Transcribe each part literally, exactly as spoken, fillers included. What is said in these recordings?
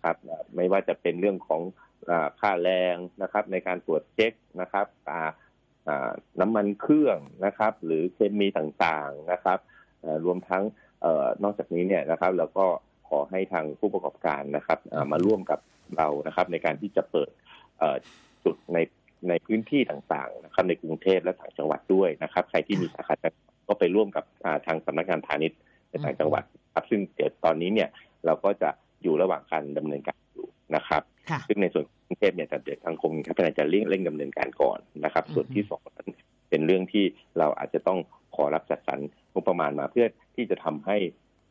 นะครับไม่ว่าจะเป็นเรื่องของค่าแรงนะครับในการตรวจเช็คนะครับน้ำมันเครื่องนะครับหรือเคมีต่างๆนะครับรวมทั้งนอกจากนี้เนี่ยนะครับแล้วก็ขอให้ทางผู้ประกอบการนะครับมาร่วมกับเรานะครับในการที่จะเปิดจุดในในพื้นที่ต่างๆนะครับในกรุงเทพและต่างจังหวัดด้วยนะครับใครที่มีสาขาก็ไปร่วมกับทางสำนักงานพาณิชย์ในต่างจังหวัดครับซึ่งเดี๋ยวตอนนี้เนี่ยเราก็จะอยู่ระหว่างการดำเนินการอยู่นะครับซึ่งในส่วนกรุงเทพเนี่ยเดี๋ยวทางกรมการพัฒนาจะเร่งเร่งดำเนินการก่อนนะครับส่วนที่สองเป็นเรื่องที่เราอาจจะต้องขอรับจัดสรรงบประมาณมาเพื่อที่จะทำให้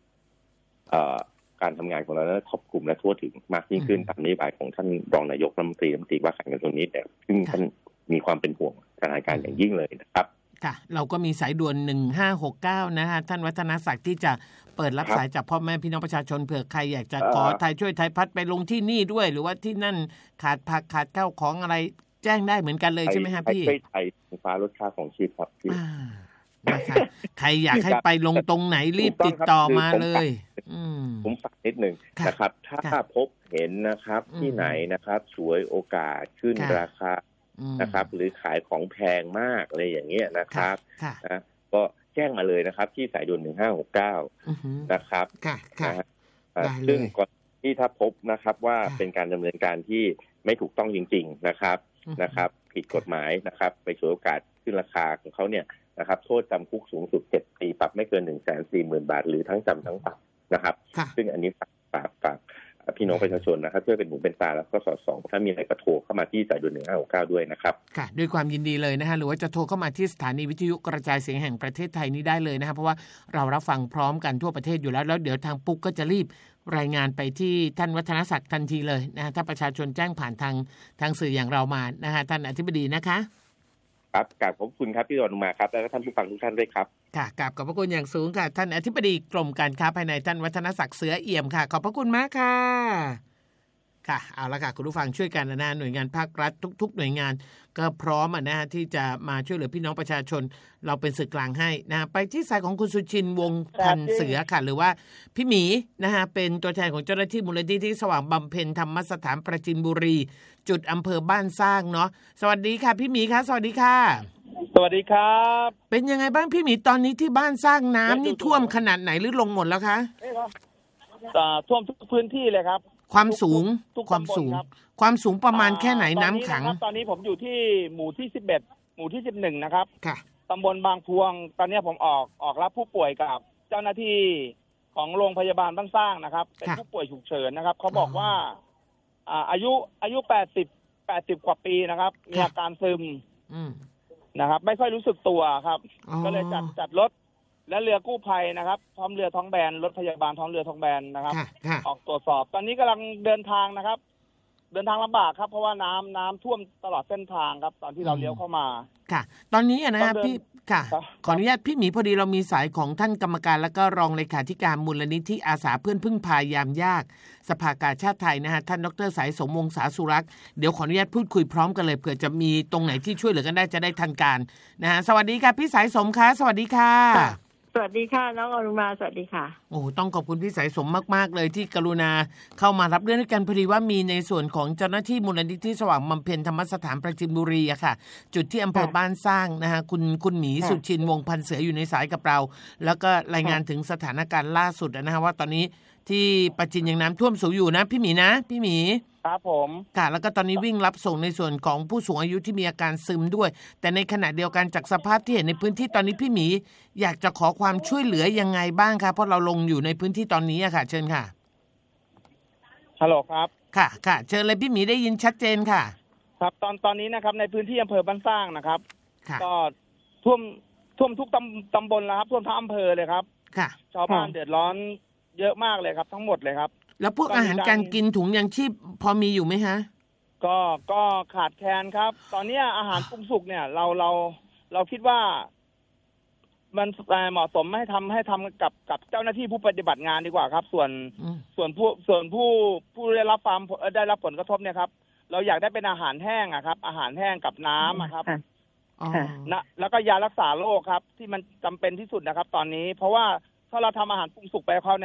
การทำงานของเราครอบคลุมและทั่วถึงมากยิ่งขึ้นตามนโยบายของท่านรองนายกรัฐมนตรีรัฐมนตรีว่าการกระทรวงนี้แต่ซึ่งท่านมีความเป็นห่วงสถานการณ์อย่างยิ่งเลยนะครับค่ะเราก็มีสายด่วนหนึ่งห้าหกเก้านะฮะท่านวัฒนศักดิ์ที่จะเปิดรับสายจากพ่อแม่พี่น้องประชาชนเผื่อใครอยากจะขอไทยช่วยไทยพัฒน์ไปลงที่นี่ด้วยหรือว่าที่นั่นขาดผักขาดข้าวของอะไรแจ้งได้เหมือนกันเลยใช่ไหมฮะพี่ไทยไฟฟ้าลดค่าของชีพครับพี่นะคะใครอยากให้ไปลงตรงไหนรีบติดต่อมาเลยผมฝากนิดนึงนะครับถ้าพบเห็นนะครับที่ไหนนะครับฉวยโอกาสขึ้นราคานะครับหรือขายของแพงมากอะไรอย่างเงี้ยนะครับนะก็แจ้งมาเลยนะครับที่สายด่วนหนึ่งห้าหกเก้านะครับซึ่งก่อนที่ถ้าพบนะครับว่าเป็นการดำเนินการที่ไม่ถูกต้องจริงๆนะครับนะครับผิดกฎหมายนะครับไปฉวยโอกาสขึ้นราคาของเขาเนี่ยนะครับโทษจำคุกสูงสุดเจ็ดปีปรับไม่เกิน หนึ่งแสนสี่หมื่น บาทหรือทั้งจำทั้งปรับนะครับซึ่งอันนี้ฝากฝากฝากพี่น้องประชาชนนะครับช่วยเป็นหูเป็นตาแล้วก็สอดส่องถ้ามีอะไรก็โทรเข้ามาที่สายด่วนหนึ่งห้าหกเก้าด้วยนะครับค่ะด้วยความยินดีเลยนะฮะหรือว่าจะโทรเข้ามาที่สถานีวิทยุกระจายเสียงแห่งประเทศไทยนี้ได้เลยนะครับเพราะว่าเรารับฟังพร้อมกันทั่วประเทศอยู่แล้วแล้วเดี๋ยวทางปุ๊กก็จะรีบรายงานไปที่ท่านวัฒนศักดิ์ทันทีเลยนะฮะถ้าประชาชนแจ้งผ่านทางทางสื่ออย่างเรามานะฮะท่านอธิบดีนะคะครับกราบขอบคุณครับพี่อนุมาครับแล้วก็ท่านผู้ฟังทุกท่านด้วยครับค่ะกราบขอบพระคุณอย่างสูงค่ะท่านอธิบดีกรมการค้าภายในท่านวัฒนศักดิ์เสือเอี่ยมค่ะขอบพระคุณมากค่ะค่ะเอาละค่ะคุณผู้ฟังช่วยกันนะหน่วยงานภาครัฐทุกๆหน่วยงานก็พร้อมนะฮะที่จะมาช่วยเหลือพี่น้องประชาชนเราเป็นสื่อกลางให้นะไปที่สายของคุณสุชินวงศ์พันเสือค่ะหรือว่าพี่หมีนะฮะเป็นตัวแทนของเจ้าหน้าที่มูลนิธิสว่างบำเพ็ญธรรมสถานปราจีนบุรีจุดอำเภอบ้านสร้างเนาะสวัสดีค่ะพี่หมีคะสวัสดีค่ะสวัสดีครับเป็นยังไงบ้างพี่หมีตอนนี้ที่บ้านสร้างน้ำนี่ท่วมขนาดไหนหรือลงหมดแล้วคะท่วมทุกพื้นที่เลยครับความสูงความสูงความสูงประมาณแค่ไหนน้ำขังตอนนี้ผมอยู่ที่หมู่ที่สิบเอ็ดหมู่ที่สิบเอ็ดนะครับค่ะตำบลบางพวงตอนนี้ผมออกออกรับผู้ป่วยกับเจ้าหน้าที่ของโรงพยาบาลบ้านสร้างนะครับเป็นผู้ป่วยฉุกเฉินนะครับเขาบอกว่าอายุอายุแปดสิบ แปดสิบกว่าปีนะครับมีอาการซึมนะครับไม่ค่อยรู้สึกตัวครับก็เลยจัดจัดรถและเรือกู้ภัยนะครับพร้อมเรือท้องแบนรถพยาบาลท้องเรือท้องแบนนะครับออกตรวจสอบตอนนี้กำลังเดินทางนะครับเดินทางลำบากครับเพราะว่าน้ำน้ำท่วมตลอดเส้นทางครับตอนที่เราเลี้ยวเข้ามาค่ะตอนนี้นะครับพี่ค่ะขออนุญาตพี่หมีพอดีเรามีสายของท่านกรรมการและก็รองเลขาธิการมูลนิธิอาสาเพื่อนพึ่งพายามยากสภากาชาติไทยนะฮะท่านดร.สายสมวงศ์สาสุรักษ์เดี๋ยวขออนุญาตพูดคุยพร้อมกันเลยเผื่อจะมีตรงไหนที่ช่วยเหลือกันได้จะได้ทันการนะฮะสวัสดีค่ะพี่สายสมคะสวัสดีค่ะสวัสดีค่ะน้องอรุณาสวัสดีค่ะโอ้ต้องขอบคุณพี่สายสมมากๆเลยที่กรุณาเข้ามารับเรื่องด้วยกันพอดีว่ามีในส่วนของเจ้าหน้าที่มูลนิธิสว่างบำเพ็ญธรรมสถานปราจีนบุรีอะค่ะจุดที่อำเภอบ้านสร้างนะฮะคุณคุณหมีสุชินวงศ์พันเสืออยู่ในสายกับเราแล้วก็รายงานถึงสถานการณ์ล่าสุดนะฮะว่าตอนนี้ที่ปราจีนยังน้ำท่วมสูงอยู่นะพี่หมีนะพี่หมีครับผมค่ะแล้วก็ตอนนี้วิ่งรับส่งในส่วนของผู้สูงอายุที่มีอาการซึมด้วยแต่ในขณะเดียวกันจากสภาพที่เห็นในพื้นที่ตอนนี้พี่หมีอยากจะขอความช่วยเหลือยังไงบ้างคะเพราะเราลงอยู่ในพื้นที่ตอนนี้อะค่ะเชิญค่ะฮัลโหลครับค่ะค่ะเชิญเลยพี่หมีได้ยินชัดเจนค่ะครับตอนตอนนี้นะครับในพื้นที่อำเภอบ้านสร้างนะครับก็ท่วมท่วมทุกตำตำบลแล้วครับท่วมทั้งอำเภอเลยครับค่ะชาวบ้านเดือดร้อนเยอะมากเลยครับทั้งหมดเลยครับแล้วพวกอาหารการกินถุงยังชีพพอมีอยู่ไหมฮะก็ก็ขาดแคลนครับตอนนี้อาหารปรุงสุกเนี่ยเราเราเราคิดว่ามันเหมาะสมให้ทำให้ทำกับกับเจ้าหน้าที่ผู้ปฏิบัติงานดีกว่าครับส่วนส่วนผู้ส่วนผู้ผู้ได้รับความได้รับผลกระทบเนี่ยครับเราอยากได้เป็นอาหารแห้งอะครับอาหารแห้งกับน้ำอะครับนะแล้วก็ยารักษาโรคครับที่มันจำเป็นที่สุดนะครับตอนนี้เพราะว่าถ้าเราทำอาหารปรุงสุกไปเขาเนี่ย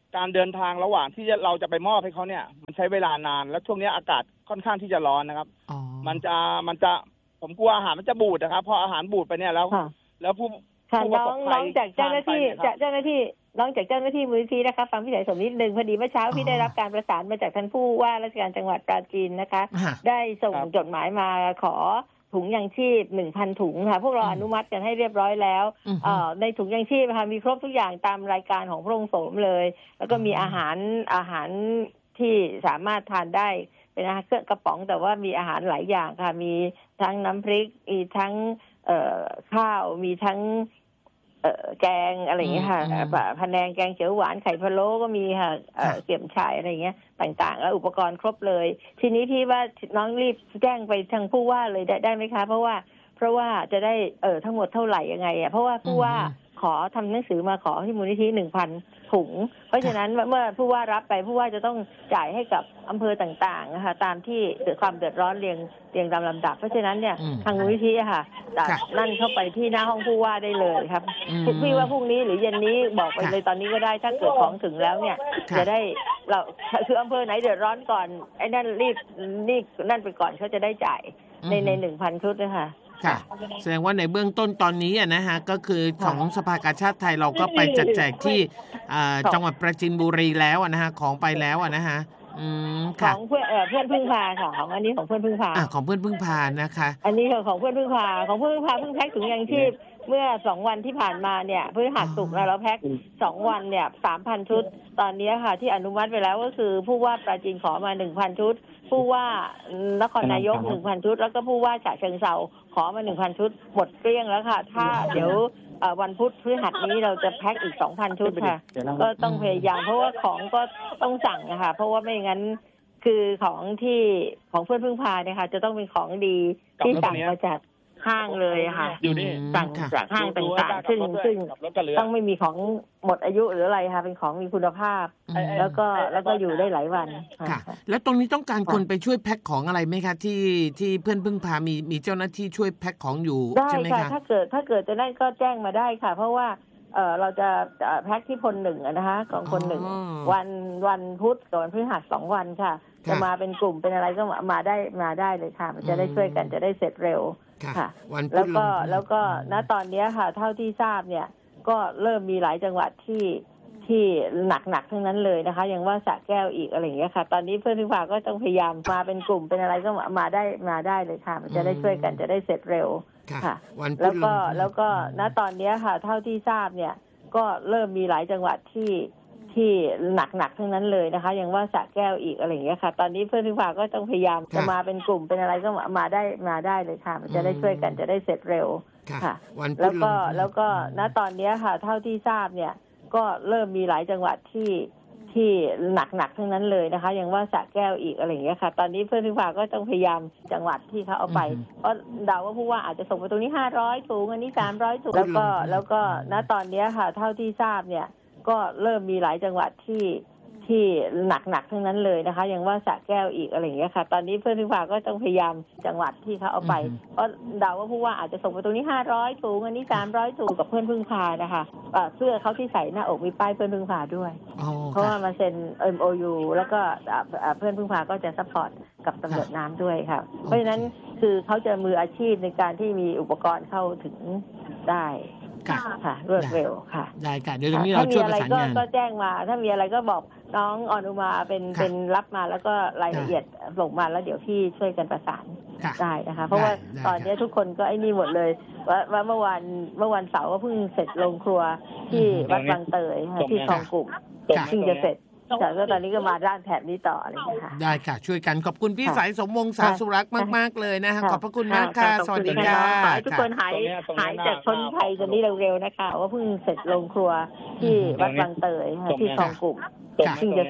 การเดินทางระหว่างที่เราจะไปมอบให้เขาเนี่ยมันใช้เวลานานแล้วช่วงนี้อากาศค่อนข้างที่จะร้อนนะครับมันจะมันจะผมกลัวอาหารมันจะบูดนะครับพออาหารบูดไปเนี่ยแล้วแล้วผู้ค่ะน้องน้องจากเจ้าหน้าที่จากเจ้าหน้าที่น้องจากเจ้าหน้าที่มูลนิธินะคะฟังพี่สายสมนิดนึงพอดีเมื่อเช้าพี่ได้รับการประสานมาจากท่านผู้ว่าราชการจังหวัดปราจีนนะคะได้ส่งจดหมายมาขอถุงยังชีพ หนึ่งพัน ถุงค่ะพวกเราอนุมัติกันให้เรียบร้อยแล้วเอ่อในถุงยังชีพค่ะมีครบทุกอย่างตามรายการของพระองค์โสมเลยแล้วก็มีอาหารอาหารที่สามารถทานได้เป็นอาหารเครื่องกระป๋องแต่ว่ามีอาหารหลายอย่างค่ะมีทั้งน้ำพริกมีทั้งเอ่อข้าวมีทั้งเอ่อแกงอะไรอย่างเงี้ยค่ะพะแนงแกงเขียวหวานไข่พะโล้ก็มีค่ะเอ่อเกี่ยมฉ่ายอะไรอย่างเงี้ยต่างๆแล้วอุปกรณ์ครบเลยทีนี้พี่ว่าน้องรีบแจ้งไปทางผู้ว่าเลยได้ได้ไหมคะเพราะว่าเพราะว่าจะได้เออทั้งหมดเท่าไหร่ยังไงอ่ะเพราะว่าผู้ว่าขอทำหนังสือมาขอที่มูลนิธิ หนึ่งพัน ถุงเพราะฉะนั้นเมื่อผู้ว่ารับไปผู้ว่าจะต้องจ่ายให้กับอำเภอต่างๆนะคะตามที่เกิดความเดือดร้อนเรียงเรียงตามลำดับเพราะฉะนั้นเนี่ยทางมูลนิธิค่ะนั่นเข้าไปที่หน้าห้องผู้ว่าได้เลยครับพี่ว่าพรุ่งนี้หรือเย็นนี้บอกไปเลยตอนนี้ก็ได้ถ้าเกิดของถึงแล้วเนี่ยจะได้เราคืออำเภอไหนเดือดร้อนก่อนไอ้นั่นรีบนี่นั่นไปก่อนเขาจะได้จ่ายในใน หนึ่งพัน ชุดนะคะค่ะแสดงว่าในเบื้องต้นตอนนี้นะฮะก็คือของสภากาชาดไทยเราก็ไปจัดแจกที่จังหวัดปราจีนบุรีแล้วนะฮะของไปแล้วนะฮะของเพื่อนเพื่อนพึ่งพาค่ะของอันนี้ของเพื่อนพึ่งพาของเพื่อนพึ่งพานะคะอันนี้ของเพื่อนพึ่งพาของเพื่อนพึ่งพาเพิ่งแพ็คถุงยังชีพเมื่อสองวันที่ผ่านมาเนี่ยพฤหัสศุกร์แล้วแพ็คสองวันเนี่ย สามพัน ชุดตอนนี้ค่ะที่อนุมัติไปแล้วก็คือผู้ว่าปราจีนขอมา หนึ่งพัน ชุดผู้ว่านครนายก หนึ่งพัน ชุดแล้วก็ผู้ว่าฉะเชิงเทราขอมา หนึ่งพัน ชุดหมดเกลี้ยงแล้วค่ะถ้าเดี๋ยววันพุธพฤหัสนี้เราจะแพ็คอีก สองพัน ชุดค่ะก็ต้องพยายามเพราะว่าของก็ต้องสั่งนะคะเพราะว่าไม่งั้นคือของที่ของเพื่อนพึ่งพาเนี่ยค่ะจะต้องเป็นของดีที่สั่งมาจากห้างเลยค่ะสั่งจากห้างต่างๆซึ่งซึ่งต้องไม่มีของหมดอายุหรืออะไรค่ะเป็นของมีคุณภาพแล้วก็แล้วก็อยู่ได้หลายวันค่ะแล้วตรงนี้ต้องการคนไปช่วยแพ็คของอะไรไหมคะที่ที่เพื่อนพึ่งพามีมีเจ้าหน้าที่ช่วยแพ็คของอยู่ใช่ไหมคะถ้าเกิดถ้าเกิดจะได้ก็แจ้งมาได้ค่ะเพราะว่าเออเราจะแพ็คที่พลหนึ่งนะคะของพลหนึ่งวันวันพุธกับวันพฤหัสสองวันค่ะจะมาเป็นกลุ่มเป็นอะไรก็มาได้มาได้เลยค่ะมันจะได้ช่วยกันจะได้เสร็จเร็วค่ะแล้วก็แล้วก็ณตอนนี้ค่ะเท่าที่ทราบเนี่ยก็เริ่มมีหลายจังหวัดที่ที่หนักๆทั้งนั้นเลยนะคะอย่างว่าสระแก้วอีกอะไรอย่างเงี้ยค่ะตอนนี้เพื่อนพึ่งพาก็ต้องพยายามมาเป็นกลุ่มเป็นอะไรก็มาได้มาได้เลยค่ะมันจะได้ช่วยกันจะได้เสร็จเร็วค่ะแล้วก็แล้วก็ณตอนนี้ค่ะเท่าที่ทราบเนี่ยก็เริ่มมีหลายจังหวัดที่ที่หนักๆทั้งนั้นเลยนะคะอย่างว่าสระแก้วอีกอะไรอย่างเงี้ยค่ะตอนนี้เพื่อนพึ่งพาก็ต้องพยายามจะมาเป็นกลุ่มเป็นอะไรก็มาได้มาได้เลยค่ะมันจะได้ช่วยกันจะได้เสร็จเร็วค่ะแล้วก็แล้วก็ณตอนนี้ค่ะเท่าที่ทราบเนี่ยก็เริ่มมีหลายจังหวัดที่ที่หนักๆทั้งนั้นเลยนะคะอย่างว่าสระแก้วอีกอะไรอย่างเงี้ยค่ะตอนนี้เพื่อนพึ่งพาก็ต้องพยายามจังหวัดที่เขาเอาไปเพราะเดาว่าผู้ว่าอาจจะส่งไปตรงนี้ห้าร้อยถุงอันนี้สามร้อยถุงแล้วก็แล้วก็ณตอนนี้ค่ะเท่าที่ทราบเนี่ยก็เริ่มมีหลายจังหวัดที่ที่หนักๆทั้งนั้นเลยนะคะอย่างว่าสระแก้วอีกอะไรอย่างเงี้ยค่ะตอนนี้เพื่อนพึ่งพาก็ต้องพยายามจังหวัดที่เขาเอาไปเพราะเดาว่าผู้ว่าอาจจะส่งไปตรงนี้ห้าร้อยถุงอันนี้สามร้อยถุงกับเพื่อนพึ่งพานะคะเสื้อเขาที่ใส่หน้าอกมีป้ายเพื่อนพึ่งพาด้วยเพราะว่ามาเซ็น เอ็ม โอ ยู แล้วก็เพื่อนพึ่งพาก็จะซัพพอร์ตกับตำรวจน้ำด้วยค่ะเพราะฉะนั้นคือเขาจะมืออาชีพในการที่มีอุปกรณ์เข้าถึงได้ค่ะรวดเร็วค่ะได้ค่ะเดี๋ยวตรงนี้เราช่วยประสานงานก็แจ้งมาถ้ามีอะไรก็บอกน้องอนุมาเป็นเป็นรับมาแล้วก็รายละเอียดส่งมาแล้วเดี๋ยวพี่ช่วยกันประสานได้นะคะเพราะว่าตอนนี้ทุกคนก็ไอ้นี่หมดเลยว่าเมื่อวันเมื่อวันเสาร์ก็เพิ่งเสร็จโรงครัวที่วัดบางเตยที่คลองกลุ่มซึ่งจะเสร็จแต่ก็ตอนนี้ก็มาด้านแถบนี้ต่ออะไรอย่างเงี้ยค่ะได้ค่ะช่วยกันขอบคุณพี่สายสมวงศ์สาสุรักษ์มากๆเลยนะคะขอบพระคุณมากค่ะสวัสดีค่ะทุกคนหายหายจากพ้นภัยกันนี้เร็วๆนะคะว่าเพิ่งเสร็จโรงครัวที่วัดบางเตยที่คลองกลุ่มซึ่งจะเสร็จ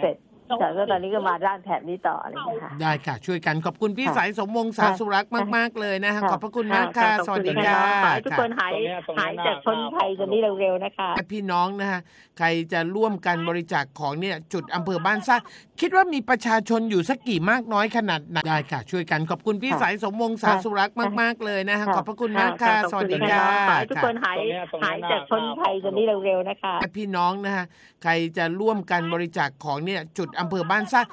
แต่ก็ตอนนี้ก็มาด้านแถบนี้ต่ออะไรอย่างเงี้ยค่ะได้ค่ะช่วยกันขอบคุณพี่ค่ะสายสมวงศ์สาสุรักษ์มากๆเลยนะคะขอบพระคุณมากค่ะสวัสดีค่ะขอให้ทุกคนหายหายจากพ้นภัยกันนี้เร็วๆนะคะพี่น้องนะคะใครจะร่วมกันบริจาคของเนี่ยจุดอำเภอบ้านสร้างคิดว่ามีประชาชนอยู่สักกี่มากน้อยขนาดไหนได้ค่ะช่วยกันขอบคุณพี่สายสมวงศ์สาสุรักษ์มากๆเลยนะคะขอบพระคุณมากค่ะสวัสดีค่ะขอให้ทุกคนหายหายจากพ้นภัยกันนี้เร็วๆนะคะพี่น้องนะคะใครจะร่วมกันบริจาคของเนี่ยจุดอำเภอบ้านสร้าง